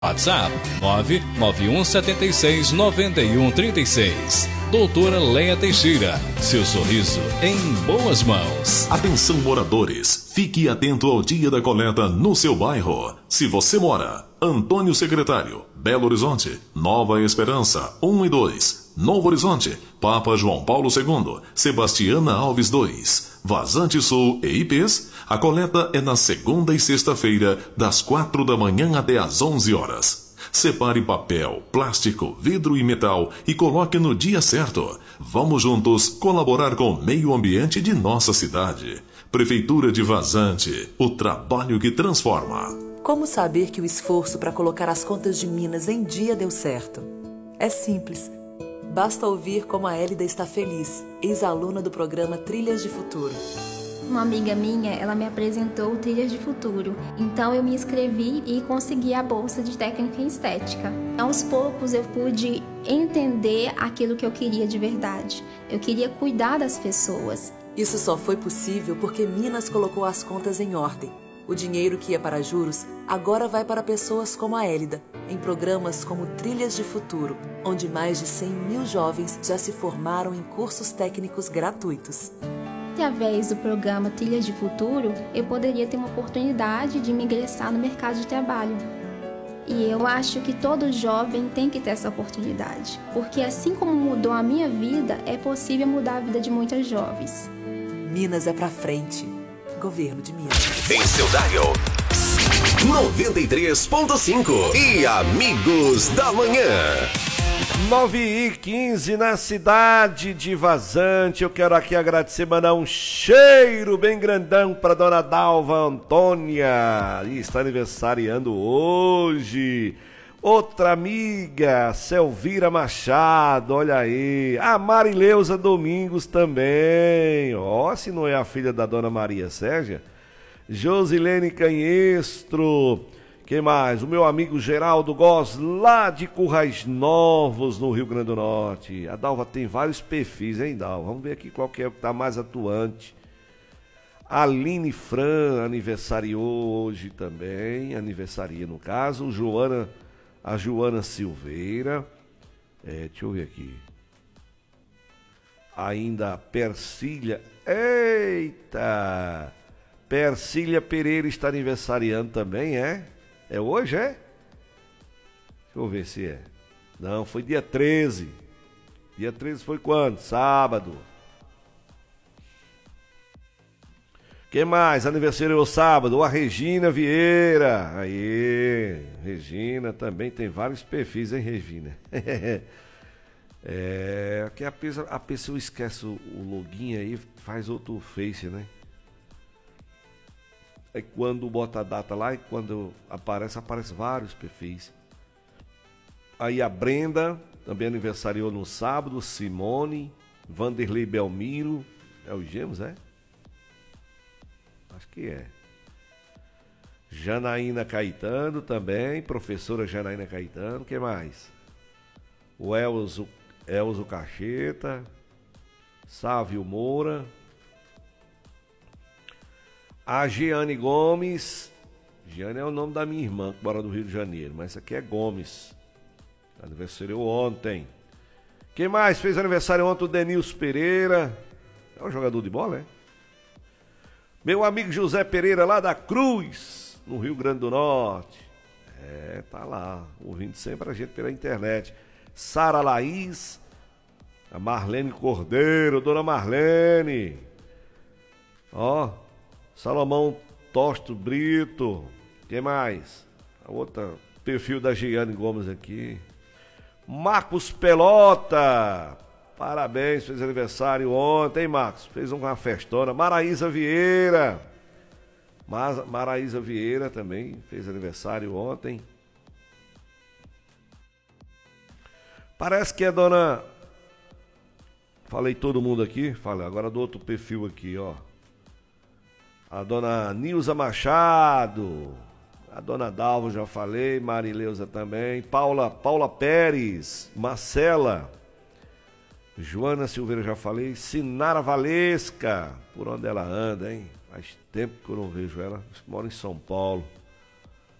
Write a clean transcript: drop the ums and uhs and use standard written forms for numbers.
WhatsApp 991769136. Doutora Leia Teixeira, seu sorriso em boas mãos. Atenção moradores, fique atento ao dia da coleta no seu bairro. Se você mora, Antônio Secretário, Belo Horizonte, Nova Esperança, 1 e 2, Novo Horizonte, Papa João Paulo II, Sebastiana Alves 2, Vazante Sul e IPs, a coleta é na segunda e sexta-feira, das 4 da manhã até às 11 horas. Separe papel, plástico, vidro e metal e coloque no dia certo. Vamos juntos colaborar com o meio ambiente de nossa cidade. Prefeitura de Vazante, o trabalho que transforma. Como saber que o esforço para colocar as contas de Minas em dia deu certo? É simples. Basta ouvir como a Hélida está feliz, ex-aluna do programa Trilhas de Futuro. Uma amiga minha, ela me apresentou o Trilhas de Futuro. Então eu me inscrevi e consegui a bolsa de técnica em estética. Aos poucos eu pude entender aquilo que eu queria de verdade. Eu queria cuidar das pessoas. Isso só foi possível porque Minas colocou as contas em ordem. O dinheiro que ia para juros agora vai para pessoas como a Hélida, em programas como Trilhas de Futuro, onde mais de 100 mil jovens já se formaram em cursos técnicos gratuitos. Através do programa Trilhas de Futuro, eu poderia ter uma oportunidade de me ingressar no mercado de trabalho. E eu acho que todo jovem tem que ter essa oportunidade, porque assim como mudou a minha vida, é possível mudar a vida de muitas jovens. Minas é pra frente. Governo de Minas. Em seu dial 93.5 e Amigos da Manhã. 9h15 na cidade de Vazante. Eu quero aqui agradecer, mandar um cheiro bem grandão para dona Dalva Antônia, e está aniversariando hoje. Outra amiga, Selvira Machado, olha aí. A Marileusa Domingos também. Ó, se não é a filha da dona Maria Sérgia. Josilene Canhestro. Quem mais? O meu amigo Geraldo Góes, lá de Currais Novos, no Rio Grande do Norte. A Dalva tem vários perfis, hein, Dalva? Vamos ver aqui qual que é o que está mais atuante. Aline Fran aniversariou hoje também, aniversaria no caso. A Joana Silveira. Deixa eu ver aqui. Ainda a Persília. Eita! Persília Pereira está aniversariando também, é? É hoje, é? Deixa eu ver se é. Não, foi dia 13. Dia 13 foi quando? Sábado. Quem mais? Aniversário sábado. A Regina Vieira. Aí, Regina também tem vários perfis, hein, Regina? Que a pessoa esquece o login aí, faz outro face, né? Aí quando bota a data lá e quando aparece vários perfis. Aí a Brenda, também aniversariou no sábado, Simone, Vanderlei Belmiro, é os gêmeos, é? Acho que é. Janaína Caetano também, professora Janaína Caetano, quem mais? O Elzo Cacheta, Sávio Moura, a Giane Gomes. Giane é o nome da minha irmã, que mora do Rio de Janeiro, mas essa aqui é Gomes. Aniversariou ontem. Quem mais fez aniversário ontem? O Denilson Pereira. É um jogador de bola, é? Meu amigo José Pereira, lá da Cruz, no Rio Grande do Norte. Tá lá, ouvindo sempre a gente pela internet. Sara Laís, a Marlene Cordeiro, dona Marlene. Ó, Salomão Tosto Brito. Quem mais? A outra perfil da Giane Gomes aqui. Marcos Pelota. Parabéns, fez aniversário ontem, Marcos. Fez uma festona. Maraísa Vieira. Maraísa Vieira também fez aniversário ontem. Parece que é dona... Falei todo mundo aqui. Falei agora do outro perfil aqui, ó. A dona Nilza Machado, a dona Dalva já falei, Marileusa também, Paula Pérez, Marcela, Joana Silveira já falei, Sinara Valesca, por onde ela anda, hein? Faz tempo que eu não vejo ela, mora em São Paulo.